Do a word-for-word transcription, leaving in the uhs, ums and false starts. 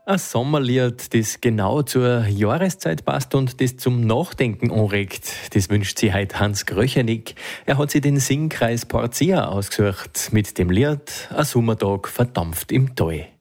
Ein Sommerlied, das genau zur Jahreszeit passt und das zum Nachdenken anregt, das wünscht sich heute Hans Gröchenig. Er hat sich den Singkreis Porzia ausgesucht mit dem Lied «Ein Sommertag verdampft im Tal».